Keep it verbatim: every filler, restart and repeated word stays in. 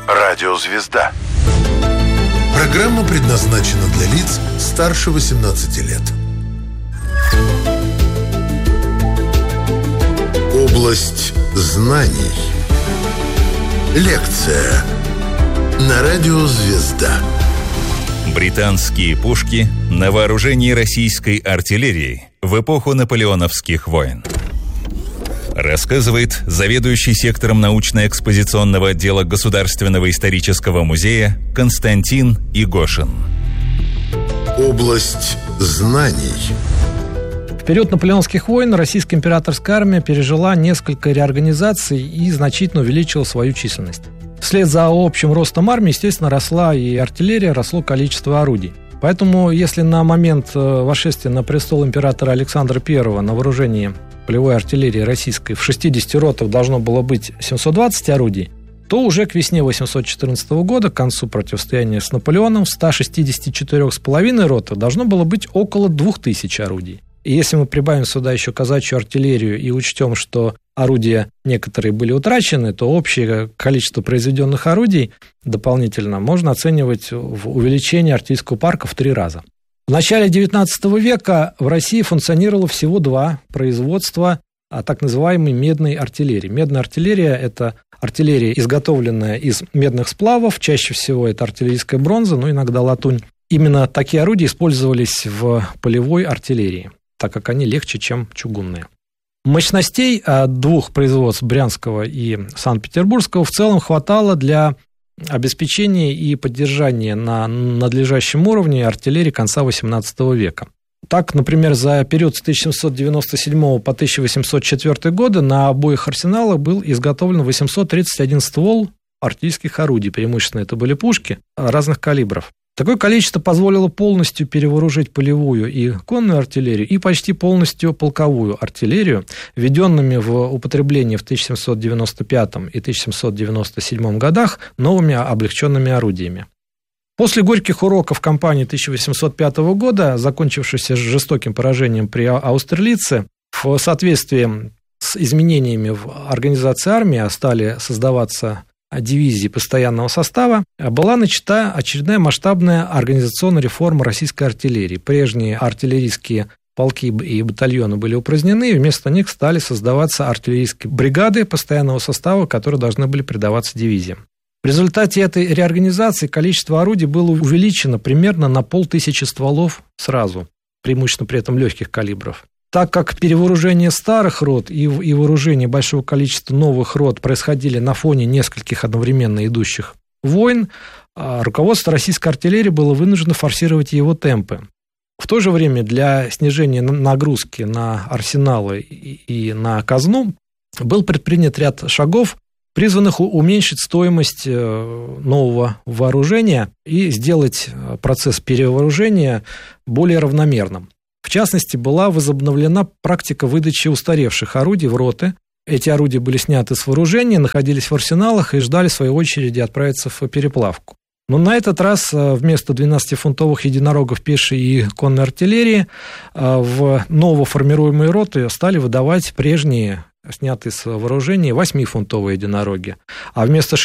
Радиозвезда. Программа предназначена для лиц старше восемнадцати лет. Область знаний. Лекция на Радиозвезда. Британские пушки на вооружении российской артиллерии в эпоху наполеоновских войн. Рассказывает заведующий сектором научно-экспозиционного отдела Государственного исторического музея Константин Игошин. Область знаний. В период наполеоновских войн российская императорская армия пережила несколько реорганизаций и значительно увеличила свою численность. Вслед за общим ростом армии, естественно, росла и артиллерия, росло количество орудий. Поэтому, если на момент восшествия на престол императора Александра Первого на вооружении полевой артиллерии российской в шестидесяти ротах должно было быть семьсот двадцать орудий, то уже к весне восемьсот четырнадцатого года, к концу противостояния с Наполеоном, в ста шестидесяти четырёх с половиной ротах должно было быть около двух тысяч орудий. И если мы прибавим сюда еще казачью артиллерию и учтем, что орудия некоторые были утрачены, то общее количество произведенных орудий дополнительно можно оценивать в увеличении артиллерийского парка в три раза. В начале девятнадцатого века в России функционировало всего два производства так называемой медной артиллерии. Медная артиллерия – это артиллерия, изготовленная из медных сплавов, чаще всего это артиллерийская бронза, но иногда латунь. Именно такие орудия использовались в полевой артиллерии, так как они легче, чем чугунные. Мощностей двух производств, Брянского и Санкт-Петербургского, в целом хватало для обеспечения и поддержания на надлежащем уровне артиллерии конца восемнадцатого века. Так, например, за период с тысяча семьсот девяносто седьмого по тысяча восемьсот четвёртый годы на обоих арсеналах был изготовлен восемьсот тридцать один ствол артиллерийских орудий, преимущественно это были пушки разных калибров. Такое количество позволило полностью перевооружить полевую и конную артиллерию и почти полностью полковую артиллерию, введенными в употребление в тысяча семьсот девяносто пятом и тысяча семьсот девяносто седьмом годах новыми облегченными орудиями. После горьких уроков кампании тысяча восемьсот пятого года, закончившейся жестоким поражением при Аустерлице, в соответствии с изменениями в организации армии стали создаваться дивизии постоянного состава, была начата очередная масштабная организационная реформа российской артиллерии. Прежние артиллерийские полки и батальоны были упразднены, и вместо них стали создаваться артиллерийские бригады постоянного состава, которые должны были придаваться дивизиям. В результате этой реорганизации количество орудий было увеличено примерно на полтысячи стволов сразу, преимущественно при этом легких калибров. Так как перевооружение старых рот и, и вооружение большого количества новых рот происходили на фоне нескольких одновременно идущих войн, руководство российской артиллерии было вынуждено форсировать его темпы. В то же время для снижения нагрузки на арсеналы и, и на казну был предпринят ряд шагов, призванных уменьшить стоимость нового вооружения и сделать процесс перевооружения более равномерным. В частности, была возобновлена практика выдачи устаревших орудий в роты. Эти орудия были сняты с вооружения, находились в арсеналах и ждали своей очереди отправиться в переплавку. Но на этот раз вместо двенадцатифунтовых единорогов пешей и конной артиллерии в новоформируемые роты стали выдавать прежние, снятые с вооружения, восьмифунтовые единороги. А вместо